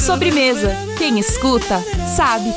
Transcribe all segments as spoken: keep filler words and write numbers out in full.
Sobremesa. Quem escuta, sabe.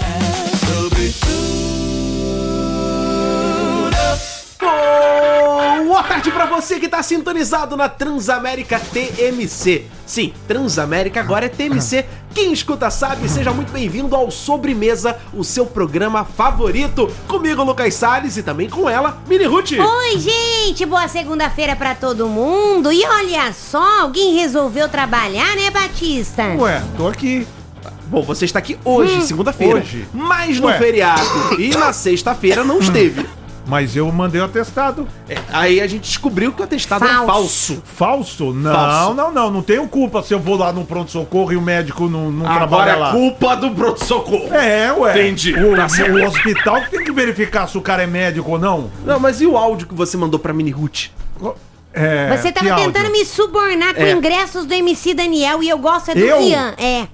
Boa tarde pra você que tá sintonizado na Transamérica T M C. Sim, Transamérica agora é T M C. Quem escuta sabe, seja muito bem-vindo ao Sobremesa, o seu programa favorito. Comigo, Lucas Salles, e também com ela, Mini Ruth. Oi, gente, boa segunda-feira pra todo mundo. E olha só, alguém resolveu trabalhar, né, Batista? Ué, tô aqui. Bom, você está aqui hoje, Hum. segunda-feira. Hoje. Mas no Ué. feriado e na sexta-feira não esteve. Mas eu mandei o atestado. É, aí a gente descobriu que o atestado Falso. é falso. Falso? Não, Falso. não, não. Não tenho culpa se eu vou lá no pronto-socorro e o médico não, não Agora trabalha é lá. culpa do pronto-socorro. É, ué. Entendi. O, Tá certo. o hospital que tem que verificar se o cara é médico ou não. Não, mas e o áudio que você mandou pra Mini Ruth? É, Você que tava áudio? tentando me subornar com É. ingressos do M C Daniel e eu gosto é do Eu? Rian. É.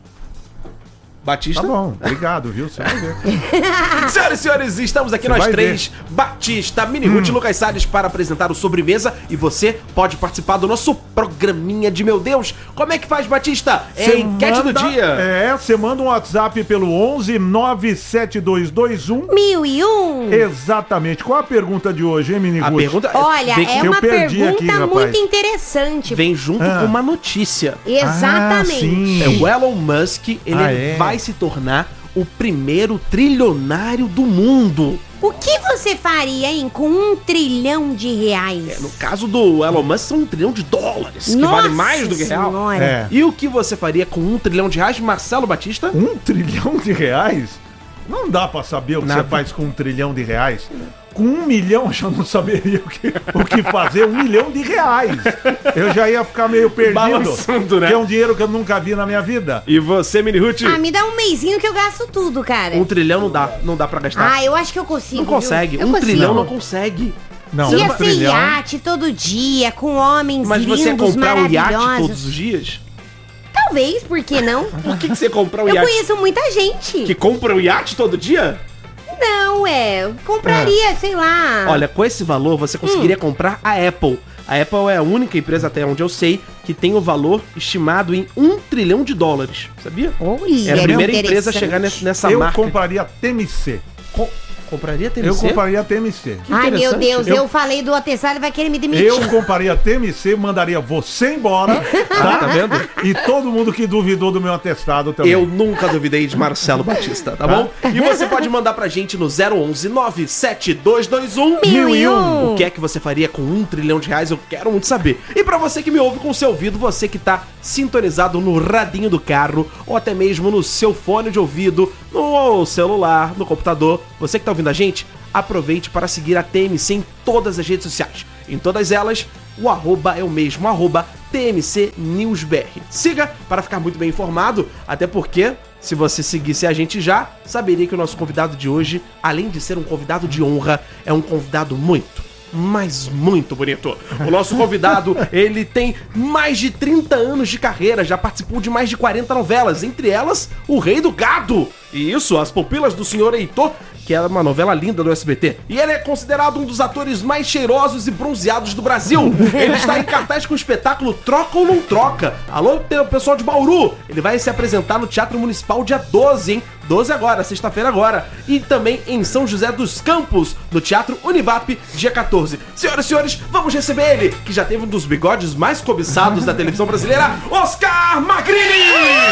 Batista? Tá bom, obrigado, viu? Você vai ver. Senhoras e senhores, estamos aqui Você nós vai três, Batista, Mini Ruth e Lucas Salles, para apresentar o Sobremesa. E você pode participar do nosso programinha de meu Deus. Como é que faz, Batista? É a Cê enquete do manda- dia. É, você manda um WhatsApp pelo onze nove sete dois dois um. Mil e um. Exatamente. Qual a pergunta de hoje, hein, Mini A Ruth? pergunta Olha, vem, é eu uma perdi pergunta aqui, rapaz. muito interessante. vem junto Ah. com uma notícia. Exatamente. Ah, sim. É, o Elon Musk, ele Ah, é? vai se tornar o primeiro trilionário do mundo. O que você faria, hein, com um trilhão de reais? É, no caso do Elon Musk, são um trilhão de dólares, que Nossa vale mais do que real. Senhora. É. E o que você faria com um trilhão de reais, Marcelo Batista? Um trilhão de reais? Não dá pra saber o que Nada. você faz com um trilhão de reais. Com um milhão eu já não saberia o que, o que fazer. Um milhão de reais. Eu já ia ficar meio perdido. Balançando, né? Que é um dinheiro que eu nunca vi na minha vida. E você, Mini Ruth? Ah, me dá um mêsinho que eu gasto tudo, cara. Um trilhão não dá, não dá pra gastar. Ah, eu acho que eu consigo. não viu? consegue. Eu Um consigo. trilhão não consegue. Não, Ia um ser trilhão. iate todo dia, com homens Mas lindos, você ia comprar um iate maravilhosos. todos os dias? Talvez, por que não? Por que, que você ia comprar um Eu iate? conheço muita gente. Que compra um iate todo dia? Não, é. Eu compraria, sei lá. Olha, com esse valor você conseguiria comprar a Apple. A Apple é a única empresa, até onde eu sei, que tem o valor estimado em um trilhão de dólares. Sabia? Olha, É a primeira interessante. empresa a chegar nessa, nessa Eu marca. compraria T M C. Co- compraria T M C? Eu compraria T M C. Que Ai, meu interessante. Deus, eu... Eu- falei do atestado, ele vai querer me demitir. Eu compraria T M C, mandaria você embora, Ah, tá vendo? e todo mundo que duvidou do meu atestado também. Eu nunca duvidei de Marcelo Batista, tá bom? E você pode mandar pra gente no zero onze nove sete dois dois um Mil e um. O que é que você faria com um trilhão de reais? Eu quero muito saber. E pra você que me ouve com o seu ouvido, você que tá sintonizado no radinho do carro, ou até mesmo no seu fone de ouvido, no celular, no computador, você que tá ouvindo a gente, aproveite para seguir a T M C em todas as redes sociais. Em todas elas, o arroba é o mesmo, arroba T M C News B R. Siga para ficar muito bem informado, até porque, se você seguisse a gente já, saberia que o nosso convidado de hoje, além de ser um convidado de honra, é um convidado muito, mas muito bonito. O nosso convidado, ele tem mais de trinta anos de carreira, já participou de mais de quarenta novelas, entre elas, O Rei do Gado. E isso, As Pupilas do Senhor Heitor, que é uma novela linda do S B T. E ele é considerado um dos atores mais cheirosos e bronzeados do Brasil. Ele está em cartaz com o espetáculo Troca ou Não Troca. Alô, pessoal de Bauru. Ele vai se apresentar no Teatro Municipal dia doze, hein? doze agora, sexta-feira agora. E também em São José dos Campos, no Teatro Univap, dia quatorze. Senhoras e senhores, vamos receber ele, que já teve um dos bigodes mais cobiçados da televisão brasileira, Oscar Magrini!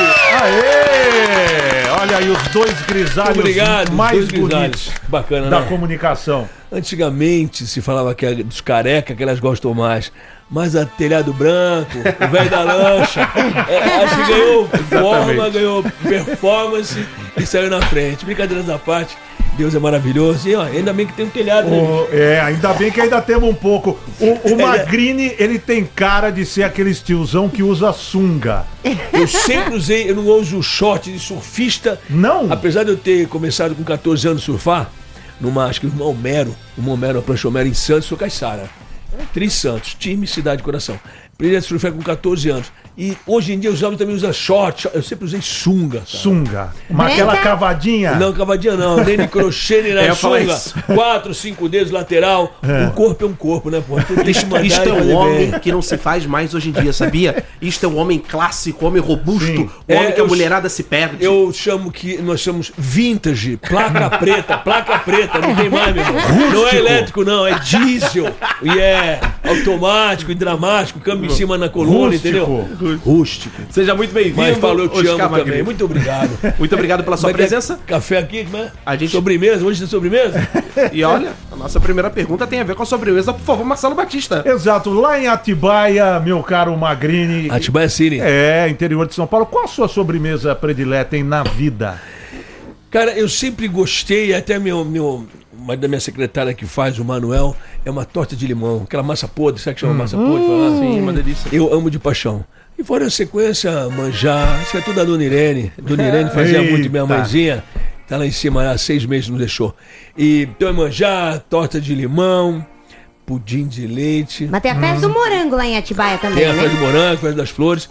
Aê! Olha aí os dois grisalhos Obrigado, mais dois grisalhos. bonitos Bacana, da né? comunicação. Antigamente se falava que é dos careca que elas gostam mais. Mas a telhado branco, o velho da lancha, é, acho que ganhou forma, Exatamente. ganhou performance e saiu na frente. Brincadeiras à parte, Deus é maravilhoso. E ó, ainda bem que tem um telhado, né? O- é, ainda bem que ainda temos um pouco. O, o Magrini, ele tem cara de ser aquele tiozão que usa sunga. Eu sempre usei, eu não uso short de surfista. Não? Apesar de eu ter começado com catorze anos a surfar, numa, acho que no Homero, uma Homero, uma prancha Homero em Santos, sou Caiçara. Tri Santos, time Cidade de Coração. aprendi a surfar com catorze anos. E hoje em dia os homens também usam short, eu sempre usei sunga. Cara. Sunga. Mas aquela cavadinha. Não, cavadinha não, nem de crochê, nem na sunga. Quatro, cinco dedos lateral. É. O corpo é um corpo, né, pô? Tem isto que isto é um homem bem. Que não se faz mais hoje em dia, sabia? Isto é um homem clássico, homem robusto, Sim. o homem é, que a mulherada se perde. Eu chamo que nós chamamos vintage, placa preta, placa preta, não tem mais, meu irmão. Rústico. Não é elétrico, não, é diesel. E é automático e dramático, câmbio em cima na coluna, Rústico. Entendeu? Rústico. Seja muito bem-vindo. Mas falou, eu te Oscar amo Magrini. Também. Muito obrigado. Muito obrigado pela sua Mas presença. Café aqui, como é? A gente... Sobremesa, hoje tem sobremesa? E olha, a nossa primeira pergunta tem a ver com a sobremesa. Por favor, Marcelo Batista. Exato. Lá em Atibaia, meu caro Magrini. Atibaia City. É, interior de São Paulo. Qual a sua sobremesa predileta, hein, na vida? Cara, eu sempre gostei, até meu... meu... Mas da minha secretária que faz, o Manuel, é uma torta de limão. Aquela massa podre, sabe que chama hum, massa podre? Hum, Sim, uma delícia. Eu amo de paixão. E fora a sequência, manjar, isso é tudo da Dona Irene. Dona Irene fazia Eita. muito, minha mãezinha, tá lá em cima, há seis meses não deixou. E então é manjar, torta de limão, pudim de leite. Mas tem a festa hum. do morango lá em Atibaia também, Tem a né? festa do morango, a festa das flores.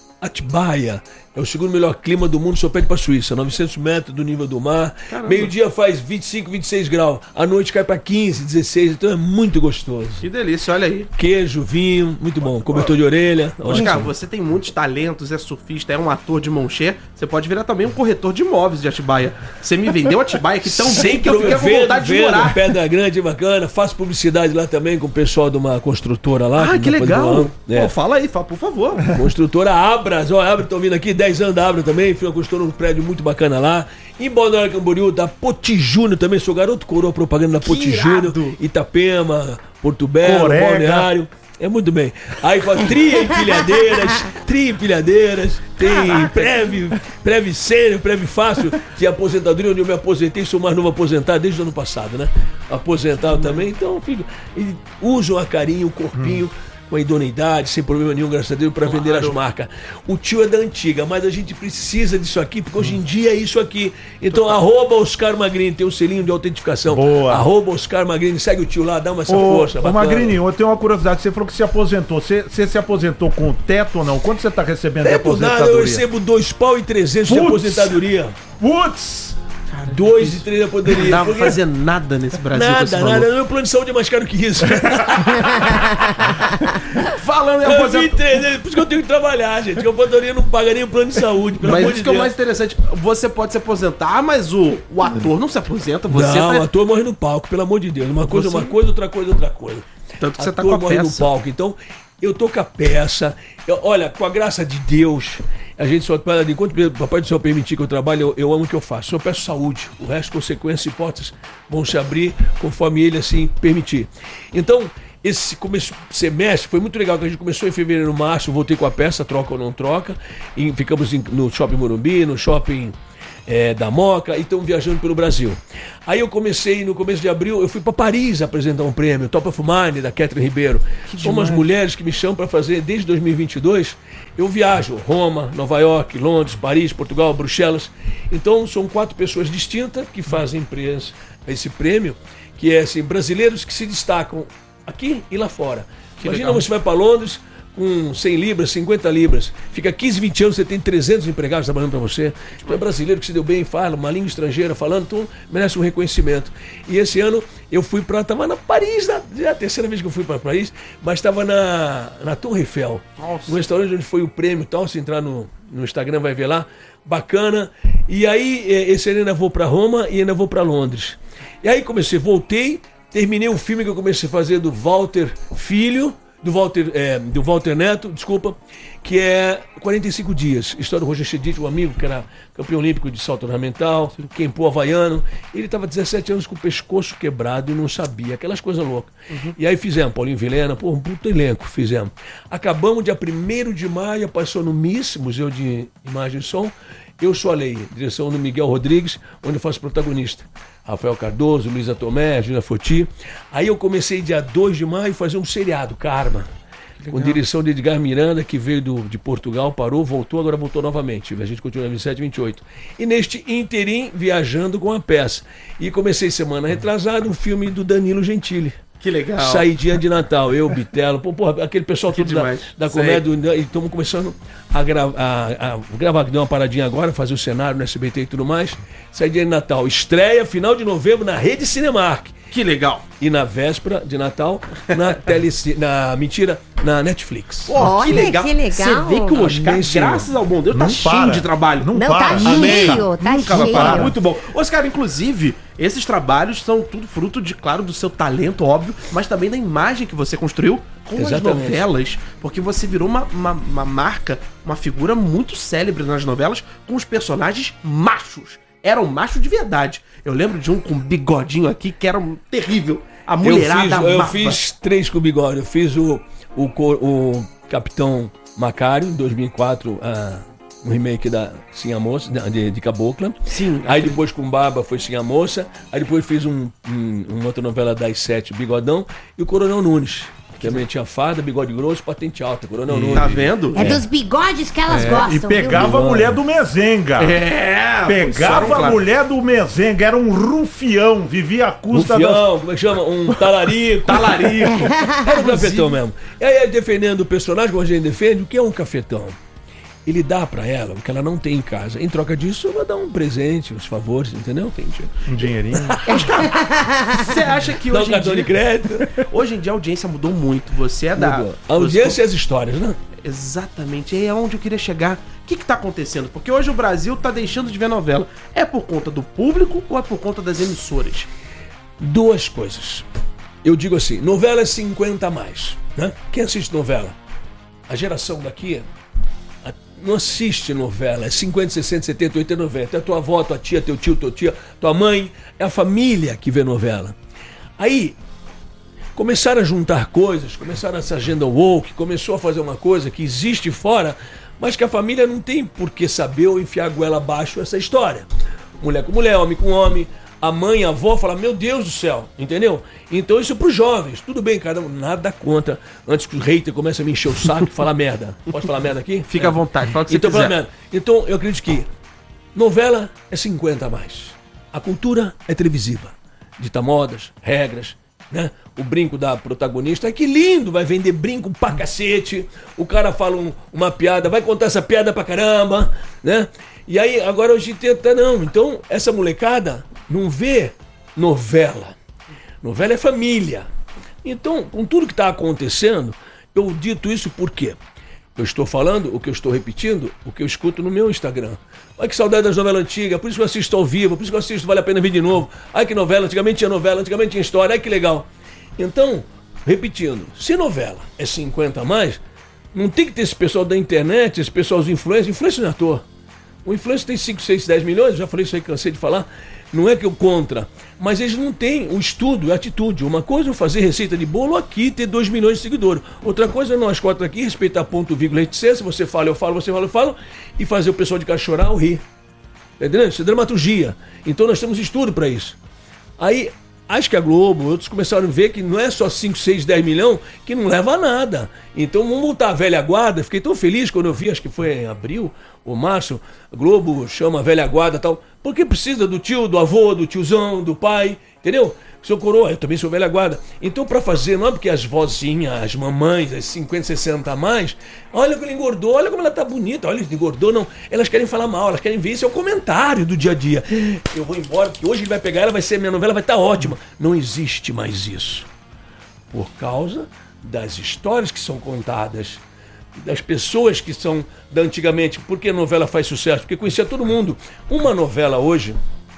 Atibaia é o segundo melhor clima do mundo, só perde pra Suíça, novecentos metros do nível do mar. Meio-dia faz vinte e cinco, vinte e seis graus, à noite cai pra quinze, dezesseis, então é muito gostoso. Que delícia, olha aí. Queijo, vinho, muito bom, cobertor de orelha. Oscar, ótimo. Você tem muitos talentos, é surfista, é um ator de mão cheia, você pode virar também um corretor de imóveis de Atibaia. Você me vendeu Atibaia aqui tão bem que eu fiquei com vendo, vontade de vendo, morar. Pedra Grande, bacana, faço publicidade lá também com o pessoal de uma construtora lá. Ah, que legal. É. Pô, fala aí, fala, por favor. Construtora Abras, ó, Abras, estão vindo aqui, dez anos da Abras também. Fui uma construtora num prédio muito bacana lá. Em Balneário Camboriú, da Poti Júnior também. Sou garoto coroa propaganda da Poti Júnior. Itapema, Porto Belo, Corega. Balneário. É muito bem. Aí faz tri-empilhadeiras, tri-empilhadeiras, tem prévio, prévio sênior, prévio fácil de aposentadoria, onde eu me aposentei, sou mais novo aposentado desde o ano passado, né? Aposentado também, então, filho, usam a carinho, o corpinho. Hum. Com a idoneidade, sem problema nenhum, graças a Deus, para claro. vender as marcas. O tio é da antiga, mas a gente precisa disso aqui, porque hoje em dia é isso aqui. Então, Tô... arroba Oscar Magrini, tem um selinho de autentificação. Boa. Arroba Oscar Magrini, segue o tio lá, dá uma essa ô, força. Ô Magrini, eu tenho uma curiosidade, você falou que se aposentou. Você, você se aposentou com teto ou não? Quanto você está recebendo teto de aposentadoria? Nada, eu recebo dois pau e trezentos de aposentadoria. Putz! Dois e três eu poderia. Não dá pra fazer nada nesse Brasil. Nada, nada. Meu plano de saúde é mais caro que isso. Falando em aposentadoria. Por isso que eu tenho que trabalhar, gente. A aposentadoria não paga nem o plano de saúde. Pelo mas amor isso de que é o Deus. mais interessante. Você pode se aposentar, mas o, o ator não se aposenta. Você não, tá... o ator morre no palco, pelo amor de Deus. Uma coisa é você... uma coisa, outra coisa é outra coisa. Tanto que você ator tá com a morre peça. no palco. Então, eu tô com a peça. Eu, olha, com a graça de Deus, a gente só pede, enquanto o Papai do Céu permitir que eu trabalhe, eu, eu amo o que eu faço. Eu peço saúde. O resto, consequências e hipóteses vão se abrir conforme ele assim permitir. Então, esse começo semestre foi muito legal, que a gente começou em fevereiro, março, voltei com a peça, troca ou não troca. E ficamos em, no Shopping Morumbi, no Shopping é, da Moca, e estamos viajando pelo Brasil. Aí eu comecei, no começo de abril, eu fui para Paris apresentar um prêmio, Top of Mind, da Catherine Ribeiro. Que São umas mulheres que me chamam para fazer, desde dois mil e vinte e dois, eu viajo, Roma, Nova York, Londres, Paris, Portugal, Bruxelas. Então são quatro pessoas distintas que fazem esse prêmio, que é assim, brasileiros que se destacam aqui e lá fora. Que Imagina legal. Você vai para Londres com cem libras, cinquenta libras, fica quinze, vinte anos, você tem trezentos empregados trabalhando para você. Tu é brasileiro que se deu bem, fala uma língua estrangeira falando, então merece um reconhecimento. E esse ano eu fui para, estava na Paris, na, é a terceira vez que eu fui para Paris, mas estava na, na Torre Eiffel, Nossa. um restaurante onde foi o prêmio e tal, se entrar no, no Instagram vai ver lá, bacana. E aí esse ano ainda vou para Roma e ainda vou para Londres. E aí comecei, voltei, terminei um filme que eu comecei a fazer do Walter Filho, do Walter, é, do Walter Neto, desculpa, que é quarenta e cinco dias. História do Roger Chedid, um amigo que era campeão olímpico de salto ornamental, quempô havaiano. Ele estava dezessete anos com o pescoço quebrado e não sabia, aquelas coisas loucas. Uhum. E aí fizemos, Paulinho Vilhena, pô, um puto elenco, fizemos. Acabamos dia primeiro de maio, passou no M I S, Museu de Imagem e Som. Eu Sou a Lei, direção do Miguel Rodrigues, onde eu faço protagonista. Rafael Cardoso, Luísa Tomé, Gina Foti. Aí eu comecei dia dois de maio a fazer um seriado, Karma, legal. Com direção de Edgar Miranda, que veio do, de Portugal, parou, voltou, agora voltou novamente. A gente continua em vinte e sete, vinte e oito. E neste interim, viajando com a peça. E comecei semana retrasada um filme do Danilo Gentili. Que legal. Saidinha de Natal, eu, Bitelo, pô, porra, aquele pessoal Que todo da, demais. da Sei. comédia, e estamos começando a, gra a, a gravar, deu uma paradinha agora, fazer o cenário no S B T e tudo mais. Saidinha de Natal, estreia final de novembro na Rede Cinemark. Que legal. E na véspera de Natal, na Teleci... na mentira, na Netflix. Pô, Olha, que legal. Você vê que o Oscar, Amém, Senhor. graças ao bom Deus, tá Não cheio para. de trabalho. Não, Não, para. tá Amém. cheio, tá Nunca vai cheio. parar. Muito bom. Oscar, inclusive, esses trabalhos são tudo fruto de, claro, do seu talento, óbvio, mas também da imagem que você construiu com as Exatamente. novelas, porque você virou uma, uma, uma marca, uma figura muito célebre nas novelas com os personagens machos. Era um macho de verdade. Eu lembro de um com bigodinho aqui que era um terrível. A Eu mulherada fiz, eu amava. fiz três com bigode. Eu fiz o, o, co- o Capitão Macário, em dois mil e quatro, ah, no remake da Sim a Moça, de, de Cabocla. Sim. Aí depois com Barba foi Sim a Moça. Aí depois fiz um, um- uma outra novela das sete, Bigodão. E o Coronel Nunes. Que também tinha farda, bigode grosso, patente alta. Coronel Nunes. Tá vendo? É dos bigodes que elas gostam, E viu? pegava a mulher do Mezenga. É, Pegava claro. a mulher do Mezenga, era um rufião, vivia à Um custa das... fião, como é que chama? Um talarico. Talarico. Era um cafetão mesmo. E aí, defendendo o personagem, como a gente defende, o que é um cafetão? Ele dá pra ela o que ela não tem em casa. Em troca disso, ela dá um presente, uns favores, entendeu? Entendi. Um dinheirinho. Você acha que Dá um hoje em, cartão de dia, crédito. hoje em dia a audiência mudou muito? Você é da... Mudou. A audiência e as histórias, né? Exatamente, e é onde eu queria chegar. O que que tá acontecendo? Porque hoje o Brasil tá deixando de ver novela. É por conta do público ou é por conta das emissoras? Duas coisas. Eu digo assim, novela é cinquenta a mais, né? Quem assiste novela? A geração daqui a- não assiste novela, é cinquenta, sessenta, setenta, oitenta, noventa. É tua avó, tua tia, teu tio, tua tia, tua mãe, é a família que vê novela. Aí, começaram a juntar coisas, começaram essa agenda woke, começou a fazer uma coisa que existe fora, mas que a família não tem por que saber ou enfiar a goela abaixo essa história. Mulher com mulher, homem com homem, a mãe, a avó fala, meu Deus do céu, entendeu? Então isso é pros jovens, tudo bem, cada um, nada contra, antes que o hater comece a me encher o saco e falar merda. Posso falar merda aqui? Fica à vontade, fala o que você Então, quiser. fala merda. Então eu acredito que novela é cinquenta a mais. A cultura é televisiva. Dita modas, regras, né? O brinco da protagonista, ai que lindo, vai vender brinco pra cacete. O cara fala um- uma piada, vai contar essa piada pra caramba, né? E aí, agora hoje tenta não. Então, essa molecada não vê novela. Novela é família. Então, com tudo que tá acontecendo, eu dito isso por quê? Eu estou falando, o que eu estou repetindo, o que eu escuto no meu Instagram. Ai que saudade das novelas antigas, por isso que eu assisto ao vivo, por isso que eu assisto, vale a pena ver de novo. Ai que novela, antigamente tinha novela, antigamente tinha história, ai que legal. Então, repetindo, se novela é cinquenta a mais, não tem que ter esse pessoal da internet, esse pessoal dos influencers, influencer não é ator. O influencer tem cinco, seis, dez milhões, já falei isso aí, cansei de falar. Não é que eu contra, mas eles não têm o estudo, a atitude. Uma coisa é fazer receita de bolo aqui e ter dois milhões de seguidores. Outra coisa é nós quatro aqui, respeitar ponto, vírgula, reticência. Você fala, eu falo, você fala, eu falo. E fazer o pessoal de casa chorar ou rir. Tá entendendo? Isso é dramaturgia. Então nós temos estudo para isso. Aí, acho que a Globo, outros começaram a ver que não é só cinco, seis, dez milhões, que não leva a nada. Então vamos voltar a velha guarda. Fiquei tão feliz quando eu vi, acho que foi em abril ou março, a Globo chama a velha guarda e tal. Porque precisa do tio, do avô, do tiozão, do pai, entendeu? Sou coroa, eu também sou velha guarda. Então pra fazer, não é porque as vozinhas, as mamães, as cinquenta, sessenta a mais, olha como ela engordou, olha como ela tá bonita, olha, engordou, não. Elas querem falar mal, elas querem ver, isso é o comentário do dia a dia. Eu vou embora, porque hoje ele vai pegar ela, vai ser, minha novela vai estar ótima. Não existe mais isso. Por causa das histórias que são contadas, das pessoas que são da antigamente. Por que a novela faz sucesso? Porque conhecia todo mundo. Uma novela hoje,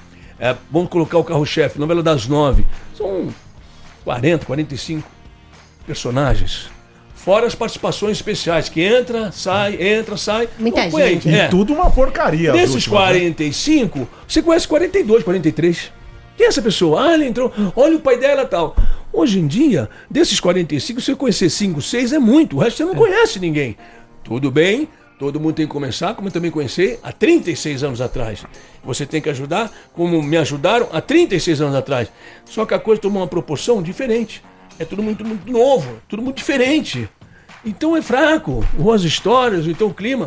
é, vamos colocar o carro-chefe, novela das nove, são quarenta, quarenta e cinco personagens. Fora as participações especiais, que entra, sai, entra, sai. Muita Então, põe aí, gente. E é. tudo uma porcaria. as Desses últimas, né? quarenta e cinco, você conhece quarenta e dois, quarenta e três. Quem é essa pessoa? Ah, ele entrou. Olha o pai dela e tal. Hoje em dia, desses quarenta e cinco, se você conhecer cinco, seis é muito. O resto você não conhece ninguém. Tudo bem, todo mundo tem que começar, como eu também conheci há trinta e seis anos atrás. Você tem que ajudar como me ajudaram há trinta e seis anos atrás. Só que a coisa tomou uma proporção diferente. É tudo muito, muito novo, tudo muito diferente. Então é fraco. Ou as histórias, ou então o clima.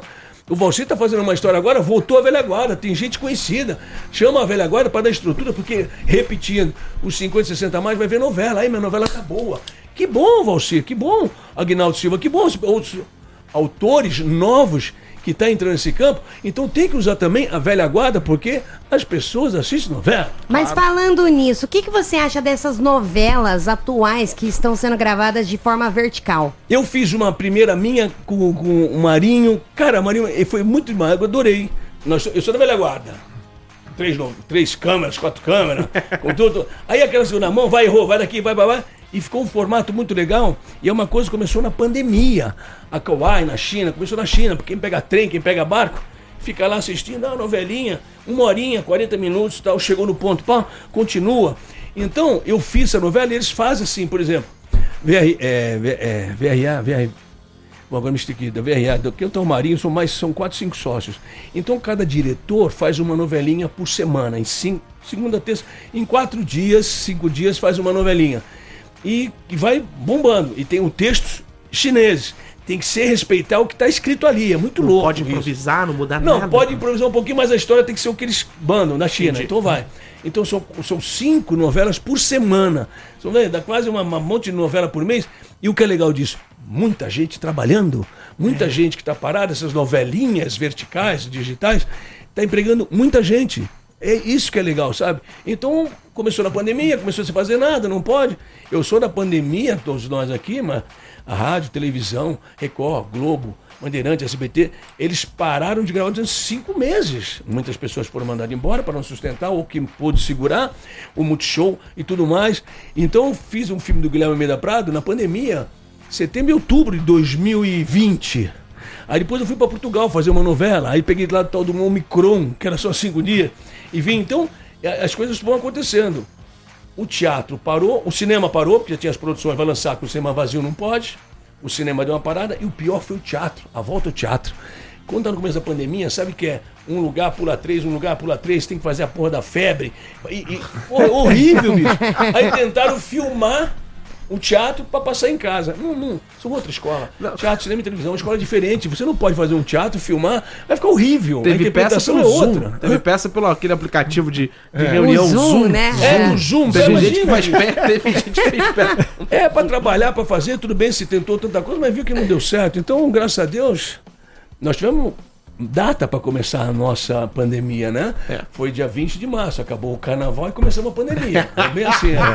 O Valci tá fazendo uma história agora, voltou a velha guarda, tem gente conhecida. Chama a velha guarda para dar estrutura, porque, repetindo, os cinquenta, sessenta a mais vai ver novela. Aí minha novela tá boa. Que bom, Valci, que bom, Aguinaldo Silva, que bom outros autores novos que tá entrando nesse campo. Então tem que usar também a velha guarda, porque as pessoas assistem novela. Mas falando nisso, o que, que você acha dessas novelas atuais que estão sendo gravadas de forma vertical? Eu fiz uma primeira minha com, com o Marinho. Cara, Marinho, foi muito demais, eu adorei. Nós, eu sou da velha guarda. Três, três câmeras, quatro câmeras, com tudo. Aí aquela segunda mão, vai, errou, vai daqui, vai, vai, vai. E ficou um formato muito legal. E é uma coisa que começou na pandemia. A Kauai, na China, começou na China. Porque quem pega trem, quem pega barco, fica lá assistindo a novelinha, uma horinha, quarenta minutos, tal, chegou no ponto, pá, continua. Então, eu fiz essa novela e eles fazem assim, por exemplo, V R, é, é, V R A, V R, bom, agora me estiquei, da V R A, que eu tô Marinho, são mais, são quatro, cinco sócios. Então, cada diretor faz uma novelinha por semana, em cinco, segunda, terça, em quatro dias, cinco dias faz uma novelinha. E, e vai bombando. E tem um texto chinês. Tem que ser respeitar o que está escrito ali. É muito Não louco. pode improvisar, isso. Não mudar não, nada. Não, pode improvisar um pouquinho, mas a história tem que ser o que eles mandam na China. Entendi. Então vai. Então são, são cinco novelas por semana. São, dá quase uma, uma monte de novela por mês. E o que é legal disso? Muita gente trabalhando. Muita é. gente que está parada. Essas novelinhas verticais, digitais, está empregando muita gente. É isso que é legal, sabe? Então, começou na pandemia, começou a se fazer nada, não pode. Eu sou da pandemia, todos nós aqui, mas a rádio, televisão, Record, Globo, Bandeirante, S B T, eles pararam de gravar durante cinco meses. Muitas pessoas foram mandadas embora para não sustentar, ou que pôde segurar, o Multishow e tudo mais. Então, fiz um filme do Guilherme Almeida Prado na pandemia, setembro e outubro de dois mil e vinte. Aí depois eu fui para Portugal fazer uma novela, aí peguei lá do tal do Omicron, que era só cinco dias, e vim. Então, as coisas vão acontecendo. O teatro parou, o cinema parou, porque já tinha as produções, vai lançar com o cinema vazio, não pode. O cinema deu uma parada, e o pior foi o teatro, a volta ao teatro. Quando tá no começo da pandemia, sabe que é um lugar pula três, um lugar pula três, tem que fazer a porra da febre. E, e porra, horrível, bicho. Aí tentaram filmar um teatro para passar em casa. Não, não, são outra escola. Não. Teatro, cinema e televisão é uma escola diferente. Você não pode fazer um teatro, filmar, vai ficar horrível. Teve a interpretação peça pelo é outra. Zoom. Teve peça pelo aquele aplicativo de, de é. reunião o Zoom, Zoom, né? É, o Zoom. Teve imagina, gente que faz perto, teve gente que fez perto. É, para trabalhar, para fazer, tudo bem, se tentou tanta coisa, mas viu que não deu certo. Então, graças a Deus, nós tivemos data para começar a nossa pandemia, né? É. Foi dia vinte de março, acabou o carnaval e começamos a pandemia. É bem assim, né?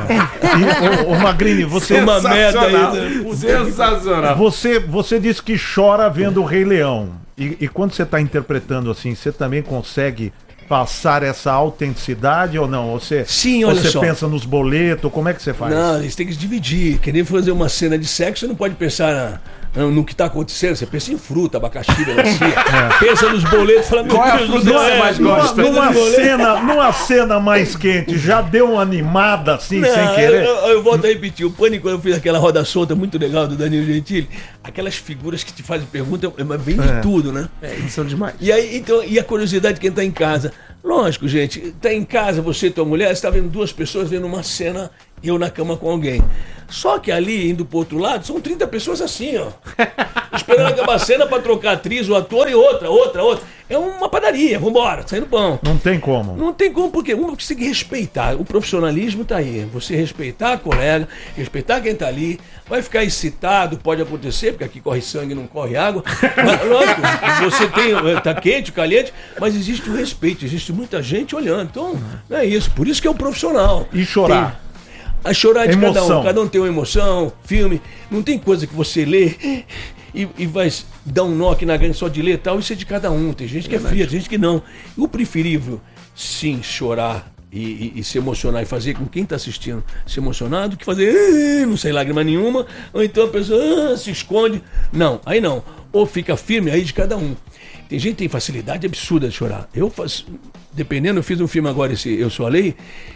E, ô, ô Magrini, você... Uma meta aí. Né? Sensacional. Você, você disse que chora vendo o Rei Leão. E, e quando você está interpretando assim, você também consegue passar essa autenticidade ou não? Você, Sim, olha você só. pensa nos boletos, como é que você faz? Não, eles têm que se dividir. Querer fazer uma cena de sexo, você não pode pensar na, no que está acontecendo. Você pensa em fruta, abacaxi, melancia. É. Pensa nos boletos, fala, meu qual é a Deus fruta do que céu, você mais gosta? Numa, numa, cena, numa cena mais quente, já deu uma animada assim, não, sem querer? Eu, eu, eu volto a repetir. O Pânico, quando eu fiz aquela roda solta muito legal do Danilo Gentili, aquelas figuras que te fazem pergunta, vem de É. tudo, né? É, eles são demais. E aí, então, e a curiosidade de quem tá em casa. Lógico, gente, tá em casa, você e tua mulher, você tá vendo duas pessoas vendo uma cena, eu na cama com alguém. Só que ali, indo pro outro lado, são trinta pessoas assim, ó. Esperando acabar a cena pra trocar atriz, o ator e outra, outra, outra. É uma padaria, vambora, saindo pão. Não tem como. Não tem como, porque um tem que respeitar. O profissionalismo tá aí. Você respeitar a colega, respeitar quem tá ali, vai ficar excitado, pode acontecer, porque aqui corre sangue, não corre água. Mas, lógico, você tem, tá quente, caliente, mas existe o respeito, existe muita gente olhando. Então, não é isso. Por isso que é um profissional. E chorar? Tem, a chorar de emoção. cada um. Cada um tem uma emoção, filme. Não tem coisa que você lê e, e vai dar um nó aqui na garganta só de ler e tal. Isso é de cada um. Tem gente que é fria, tem gente que não. O preferível, sim, chorar e, e, e se emocionar e fazer com quem está assistindo se emocionar do que fazer não sei lágrima nenhuma, ou então a pessoa ah, se esconde. Não, aí não. Ou fica firme, aí de cada um. Tem gente que tem facilidade absurda de chorar. Eu faço, dependendo, eu fiz um filme agora, esse Eu Sou a Lei.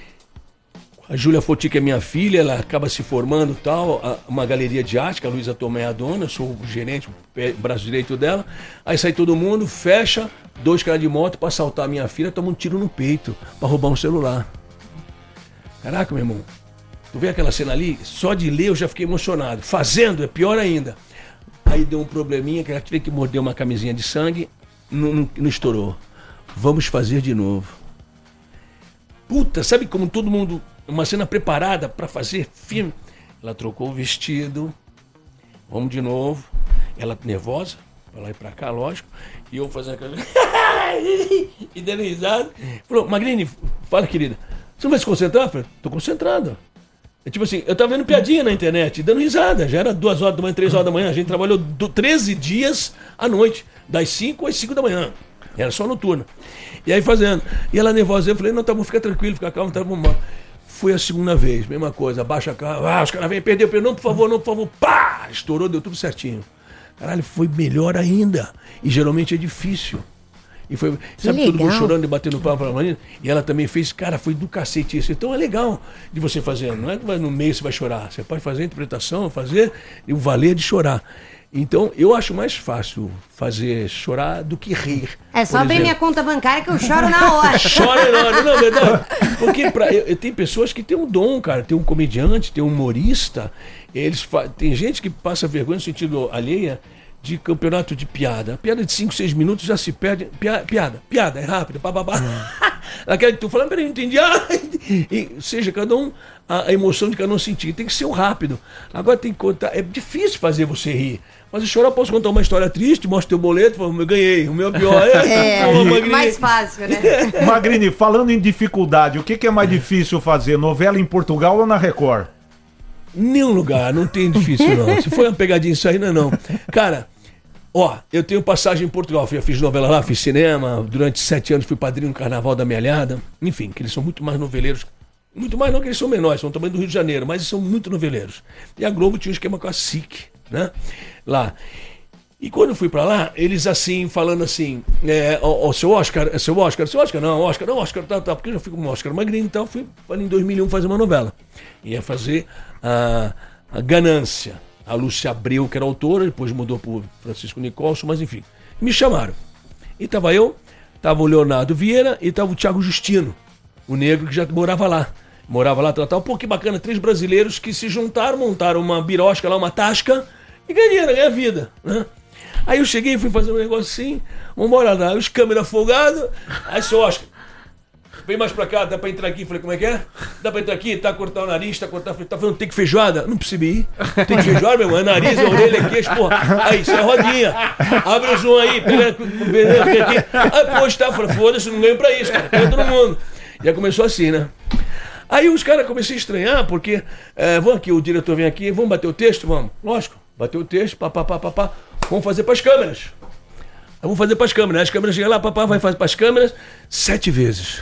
A Júlia Foti, que é minha filha, ela acaba se formando e tal, a, uma galeria de arte, que a Luísa Tomé é a dona, eu sou o gerente, o, pé, o braço direito dela. Aí sai todo mundo, fecha, dois caras de moto pra assaltar a minha filha, toma um tiro no peito, pra roubar um celular. Caraca, meu irmão, tu vê aquela cena ali? Só de ler eu já fiquei emocionado. Fazendo é pior ainda. Aí deu um probleminha, que ela tive que morder uma camisinha de sangue, não, não, não estourou. Vamos fazer de novo. Puta, sabe como todo mundo... Uma cena preparada pra fazer filme. Ela trocou o vestido. Vamos de novo. Ela nervosa, pra lá e pra cá, lógico. E eu fazendo aquela... e dando risada. Falou, Magrini, fala, querida. Você não vai se concentrar? Eu falei, tô concentrado. É tipo assim, eu tava vendo piadinha na internet, dando risada. Já era duas horas da manhã, três horas da manhã. A gente trabalhou do treze dias à noite. Das cinco às cinco da manhã. Era só noturna. E aí fazendo. E ela nervosa. Eu falei, não, tá bom, fica tranquilo, fica calmo, tá bom. Foi a segunda vez, mesma coisa. Abaixa a cara. Ah, os caras vêm, perdeu, perdeu. Não, por favor, não, por favor. Pá! Estourou, deu tudo certinho. Caralho, foi melhor ainda. E geralmente é difícil. E foi, sabe, legal. todo mundo chorando e batendo palma pra Marina. E ela também fez, cara, foi do cacete isso. Então é legal de você fazer. Não é que no meio você vai chorar. Você pode fazer a interpretação, fazer e o valer de chorar. Então eu acho mais fácil fazer chorar do que rir. É só por abrir exemplo. minha conta bancária que eu choro na hora. Chora enorme, não, é verdade. Porque pra, eu, eu, tem pessoas que têm um dom, cara. Tem um comediante, tem um humorista. Eles fa... Tem gente que passa vergonha no sentido alheia de campeonato de piada. Piada de cinco, seis minutos já se perde. Pia... Piada, piada, é rápida, bababá. Aquela que tu falando, peraí, não entendi. Ah, e, seja, cada um, a, a emoção de cada um sentir. Tem que ser o rápido. Agora tem que contar. É difícil fazer você rir. Mas eu chorar, eu posso contar uma história triste, mostro teu boleto, falo, eu ganhei, o meu pior é. É, Pô, Magrini. mais fácil, né? Magrini, falando em dificuldade, o que, que é mais difícil fazer? Novela em Portugal ou na Record? Nenhum lugar, não tem difícil não. Se foi uma pegadinha isso aí, não é não. Cara, ó, eu tenho passagem em Portugal, eu fiz novela lá, fiz cinema, durante sete anos fui padrinho no Carnaval da Mealhada. Enfim, que eles são muito mais noveleiros. Muito mais não que eles são menores, são também do Rio de Janeiro, mas eles são muito noveleiros. E a Globo tinha um esquema com a S I C, né? Lá. E quando eu fui pra lá, eles assim, falando assim, é, ó, ó, seu Oscar, é seu Oscar, seu Oscar, não, Oscar, não, Oscar, tá, tá, porque eu já fui com o Oscar Magrini, então fui em dois mil e um fazer uma novela. Ia fazer a, a Ganância. A Lúcia Abreu, que era autora, depois mudou pro Francisco Nicolson, mas enfim. Me chamaram. E tava eu, tava o Leonardo Vieira e tava o Thiago Justino, o negro que já morava lá. Morava lá, tal, tal. Pô, que bacana, três brasileiros que se juntaram, montaram uma birosca lá, uma tasca, e ganharam, ganharam a vida, né? Aí eu cheguei, fui fazer um negócio assim, vambora lá, os câmeras folgados, aí seu Oscar, vem mais pra cá, dá pra entrar aqui? Falei, como é que é? Dá pra entrar aqui, tá cortar o nariz, tá cortar, tá falando, tem que feijoada? Não percebi. Tem que feijoada, meu irmão, é nariz, é orelha, é queixo, porra. Aí, isso é rodinha. Abre o zoom aí, pega aqui. Aí, pô, tá, falei, foda-se, não ganho pra isso, cara, pega todo mundo. Já começou assim, né? Aí os caras comecei a estranhar, porque, é, vamos aqui, o diretor vem aqui, vamos bater o texto? Vamos. Lógico, bater o texto, pá, pá, pá, pá, pá. Vamos fazer pras câmeras. Vamos fazer pras câmeras. As câmeras chegam lá, papá vai fazer pras câmeras sete vezes.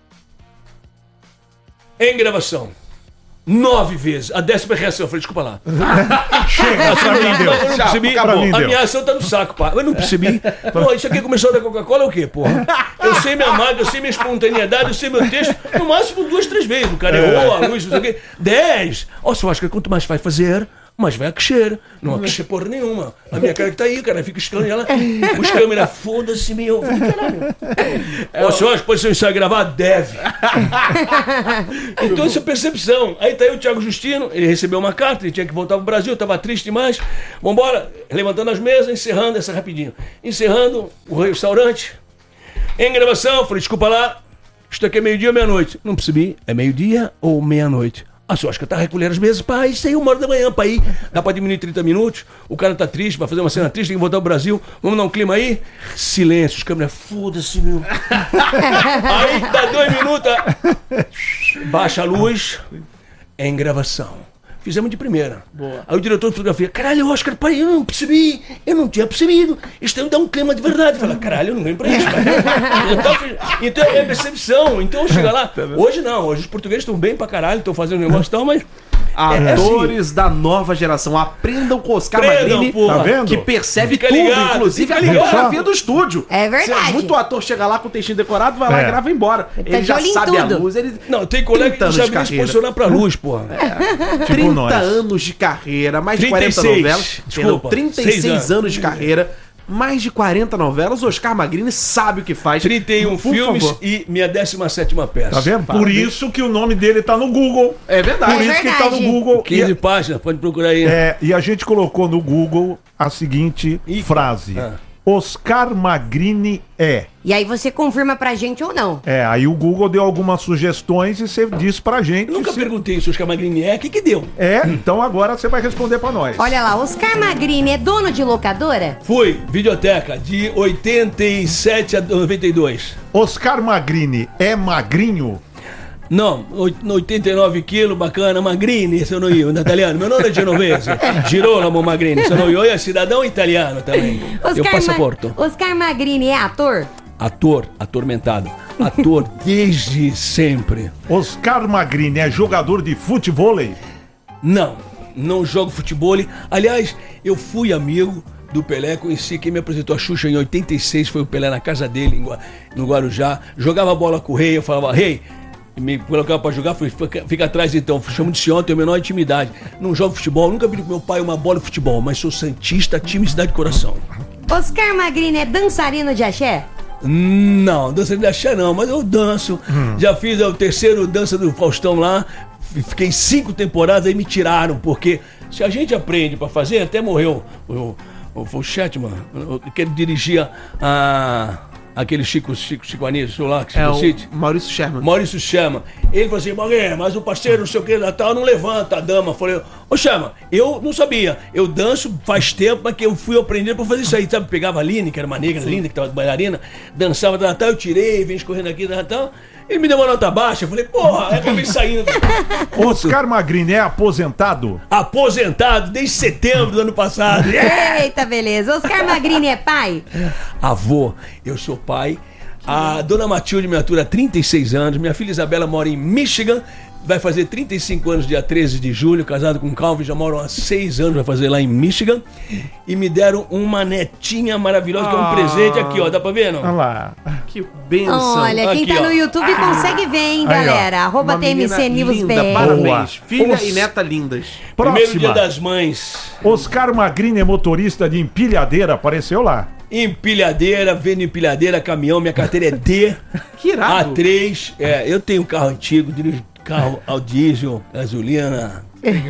Em gravação. Nove vezes. A décima reação. Eu falei, desculpa lá. Chega, pra mim deu. Eu não percebi. Pra mim A deu. minha ação tá no saco, pá. Eu não percebi. Pô, isso aqui começou da Coca-Cola é o quê, porra? Eu sei minha mágoa, eu sei minha espontaneidade, eu sei meu texto. No máximo duas, três vezes. O cara errou, a luz, não sei o quê. Dez. Ó, só acho que quanto mais vai fazer, mais vai aquecer. Não aquecer porra nenhuma. A minha cara que tá aí, cara, fica escando ela. Os câmeras, foda-se, meu. Eu falei, caralho. Ó, senhor, acho que pode ser um ensaio gravado? Deve. Então, essa percepção. Aí tá aí o Thiago Justino, ele recebeu uma carta, ele tinha que voltar pro Brasil, tava triste demais. Vambora, levantando as mesas, encerrando essa rapidinho. Encerrando o restaurante. Em gravação, falei, desculpa lá, isto aqui é meio-dia ou meia-noite? Não percebi, é meio-dia ou meia-noite? Ah, senhor, acho que tá recolhendo as mesas, pá, isso aí uma hora da manhã, pá, aí. Dá pra diminuir trinta minutos, o cara tá triste, vai fazer uma cena triste, tem que voltar ao Brasil, vamos dar um clima aí? Silêncio, os câmeras, foda-se, meu. Aí dá dois minutos, baixa a luz, é em gravação. Fizemos de primeira. Boa. Aí o diretor de fotografia, caralho, Oscar, pai, eu não percebi, eu não tinha percebido, isto dá um clima de verdade. Fala, caralho, eu não ganho pra isso, cara. Então é percepção, então chega lá. Hoje não, hoje os portugueses estão bem pra caralho, estão fazendo negócio e tal, mas... Atores é assim. da nova geração, aprendam com o Oscar Aprendam, Magrini, porra. Tá vendo? que percebe Fica tudo, ligado, inclusive a fica ligado. fotografia do estúdio. É verdade. Cê- Muito ator chega lá com o textinho decorado, vai lá É. e grava e embora. Ele tá Ele de já olho em sabe a tudo. luz, ele... Não, tem colega que trinta não anos sabe de nem se carreira. posicionar pra luz, porra. Tipo trinta nós. anos de carreira, mais de trinta e quarenta seis. novelas. Desculpa, trinta e seis seis anos. anos de carreira, mais de quarenta novelas. Oscar Magrini sabe o que faz. trinta e um Por filmes favor. e minha décima sétima peça. Tá vendo? Por Parabéns. isso que o nome dele tá no Google. É verdade. Por isso que ele tá no verdade. Google. quinze E, páginas, pode procurar aí. é, e a gente colocou no Google a seguinte Ih, frase. ah. Oscar Magrini é. E aí você confirma pra gente ou não. É, aí o Google deu algumas sugestões e você disse pra gente. Eu nunca se... perguntei se o Oscar Magrini é, o que que deu? É, então agora você vai responder pra nós. Olha lá, Oscar Magrini é dono de locadora? Fui, videoteca, de oitenta e sete a noventa e dois. Oscar Magrini é magrinho? Não, oitenta e nove quilos, bacana, Magrini, sono io, italiano. Meu nome é genovese, Girolamo Magrini, sono io, e é cidadão italiano também. Eu passaporto. Ma... Oscar Magrini é ator? Ator, atormentado. Ator desde sempre. Oscar Magrini é jogador de futevôlei? Não, não jogo futebol. Aliás, eu fui amigo do Pelé, conheci quem me apresentou a Xuxa em oitenta e seis, foi o Pelé na casa dele, em Gua... no Guarujá. Jogava bola com o Rei, eu falava, Rei, me colocava pra jogar, falei, fica, fica atrás então, chamo de senhor, tenho a menor intimidade. Não jogo futebol, nunca pedi pro meu pai uma bola de futebol, mas sou santista, time cidade de coração. Oscar Magrini é dançarino de axé? Não, dançarino de axé não, mas eu danço. Hum. Já fiz o terceiro dança do Faustão lá, fiquei cinco temporadas, aí me tiraram, porque se a gente aprende pra fazer, até morreu o, o, o Chetman, que ele dirigia a... aquele Chico, Chico, Chico Anísio lá, que é o City. Maurício Sherman. Maurício Sherman. Ele falou assim, Maguê, mas o parceiro, não sei o que, tal, não levanta a dama. Eu falei, ô Sherman, eu não sabia. Eu danço faz tempo, mas que eu fui aprender pra fazer isso aí. Sabe, pegava a Aline, que era uma negra linda, que tava de bailarina, dançava, tal, tal, eu tirei, vim escorrendo aqui, tal, tal. Ele me deu uma nota baixa, eu falei, porra, aí acabei saindo. Oscar Magrini é aposentado? Aposentado desde setembro do ano passado. Eita, beleza. Oscar Magrini é pai? Avô, eu sou pai. A dona Matilde me atura há trinta e seis anos. Minha filha Isabela mora em Michigan. Vai fazer trinta e cinco anos dia treze de julho, casado com o Calvin, já moram há seis anos, vai fazer lá em Michigan. E me deram uma netinha maravilhosa, que é um Ah. presente aqui, ó, dá pra ver, não? Olha lá. Que benção. Olha, quem Aqui, tá ó. no YouTube consegue ver, hein, Aí, ó. galera? Arroba Uma T M C menina News linda, B R. parabéns. Boa. Filha Os- e neta lindas. Primeiro Próxima. dia das mães. Oscar Magrini é motorista de empilhadeira, apareceu lá. Empilhadeira, vendo empilhadeira, caminhão, minha carteira é D. Que irado. A três, é, eu tenho um carro antigo, dirijo carro ao diesel, gasolina,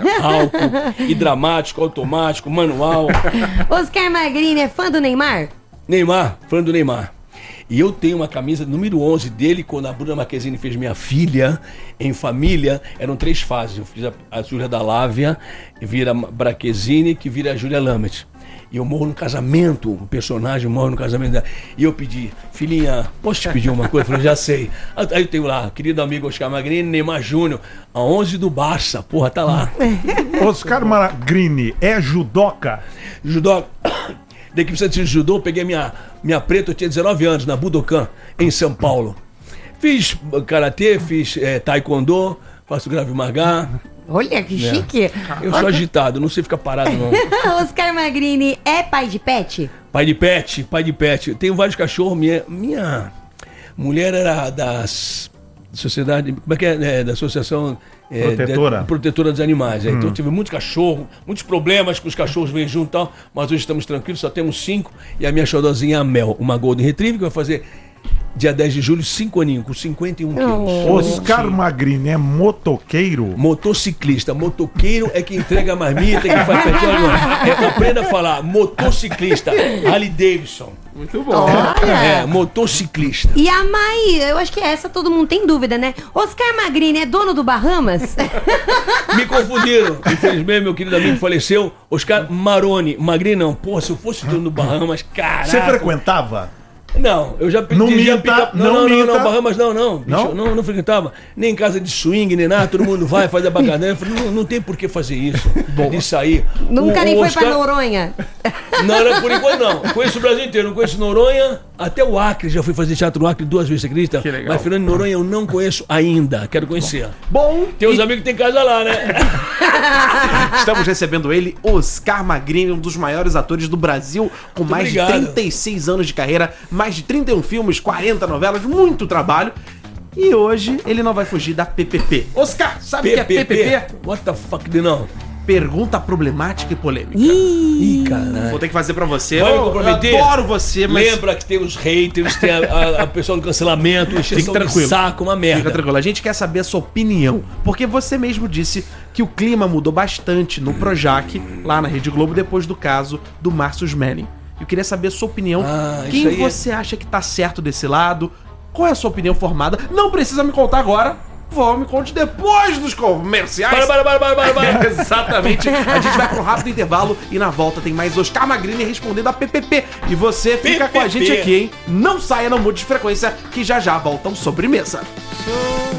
álcool, hidráulico, automático, manual. Oscar Magrini é fã do Neymar? Neymar, fã do Neymar. E eu tenho uma camisa número onze dele, quando a Bruna Marquezine fez minha filha, em família, eram três fases. Eu fiz a, a Júlia da Lávia, vira Marquezine, que vira a Júlia Lamet. E eu morro no casamento, o personagem morre no casamento dela. E eu pedi, filhinha, posso te pedir uma coisa? Eu falei, já sei. Aí eu tenho lá, querido amigo Oscar Magrini, Neymar Júnior, a onze do Barça, porra, tá lá. Oscar Magrini é judoca? Judô, da equipe de judô, eu peguei minha, minha preta, eu tinha dezenove anos, na Budokan, em São Paulo. Fiz karatê, fiz é, taekwondo, faço grave magá. Olha, que chique. Eu sou agitado, não sei ficar parado não. Oscar Magrini é pai de pet? Pai de pet, pai de pet. Eu tenho vários cachorros, minha, minha mulher era das sociedade, como é que é, é da associação é, Protetora. de, protetora dos animais. É. Então eu tive muitos cachorros, muitos problemas com os cachorros veio junto e tal, mas hoje estamos tranquilos, só temos cinco e a minha xodozinha é a Mel, uma Golden Retriever que vai fazer dia dez de julho, cinco aninhos, com cinquenta e um quilos. Oscar Magrini é motoqueiro? Motociclista. Motoqueiro é que entrega a marmita, que faz petróleo. É, aprenda a falar. Motociclista. Harley Davidson. Muito bom. Olha. É, motociclista. E a Mai, eu acho que essa todo mundo tem dúvida, né? Oscar Magrini é dono do Bahamas? Me confundiram. Infelizmente, meu querido amigo faleceu. Oscar Maroni. Magrini não. Pô, se eu fosse dono do Bahamas, caraca. Você frequentava? Não, eu já pedi. Não já minta, pica- não não, não, não, minta. não, Bahamas não, não. Bicho, Não? não, não frequentava. Nem em casa de swing, nem nada, todo mundo vai, faz a bacanã. Eu falei, não, não tem por que fazer isso. De sair. Nunca O- nem o foi Oscar- pra Noronha? Não, não, por enquanto não. Conheço o Brasil inteiro, não conheço Noronha, até o Acre. Já fui fazer teatro no Acre duas vezes, você acredita? Que legal. Mas Fernando de Noronha eu não conheço ainda, quero conhecer. Bom, Tem uns e amigos que tem casa lá, né? estamos recebendo ele, Oscar Magrini, um dos maiores atores do Brasil, com mais obrigado. de trinta e seis anos de carreira, mais de trinta e um filmes, quarenta novelas, muito trabalho. E hoje ele não vai fugir da P P P. Oscar, sabe o que é P P P? What the fuck, de não? Pergunta problemática e polêmica. Ih, caralho. Vou ter que fazer pra você. Vai me Eu, eu comprometer? adoro você, mas Lembra que tem os haters, tem a, a, a pessoa do cancelamento, encheção de tranquilo. saco, uma merda. fica tranquilo. A gente quer saber a sua opinião, porque você mesmo disse que o clima mudou bastante no Projac, lá na Rede Globo, depois do caso do Márcio Smelling. Eu queria saber a sua opinião. Ah, isso Quem aí é- você acha que tá certo desse lado? Qual é a sua opinião formada? Não precisa me contar agora. Vou, me conte depois dos comerciais. Para, para, para, para, para, para. Exatamente. A gente vai para um rápido intervalo e na volta tem mais Oscar Magrini respondendo a P P P. E você fica P P P. com a gente aqui, hein? Não saia, não mude de frequência, que já já voltam sobremesa.